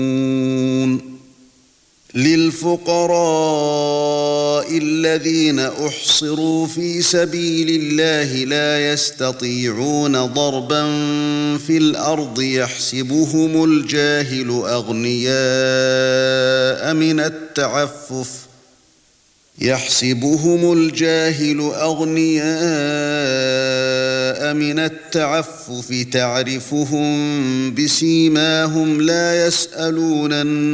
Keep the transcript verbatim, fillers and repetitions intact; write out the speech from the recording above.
للفقراء الذين أحصروا في سبيل الله لا يستطيعون ضربا في الأرض يحسبهم الجاهل أغنياء من التعفف يحسبهم الجاهل أغنياء من التعفف تعرفهم بسيماهم لا يسألون